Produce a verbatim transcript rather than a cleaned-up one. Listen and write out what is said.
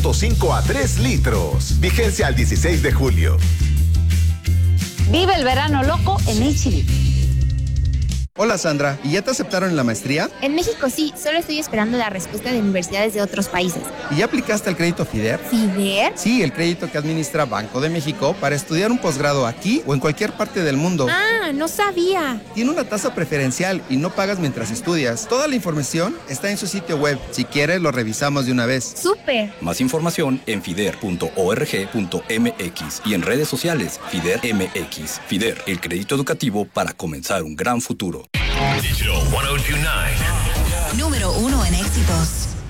cinco a tres litros. Vigencia al dieciséis de julio. Vive el verano loco en H E B. Hola Sandra, ¿y ya te aceptaron en la maestría? En México sí, solo estoy esperando la respuesta de universidades de otros países. ¿Y ya aplicaste al crédito FIDER? ¿FIDER? Sí, el crédito que administra Banco de México para estudiar un posgrado aquí o en cualquier parte del mundo. Ah, no sabía. Tiene una tasa preferencial y no pagas mientras estudias. Toda la información está en su sitio web. Si quieres, lo revisamos de una vez. ¡Súper! Más información en fider punto org punto m x y en redes sociales FIDER M X. FIDER, el crédito educativo para comenzar un gran futuro. Digital ciento dos nueve. Número uno en éxitos.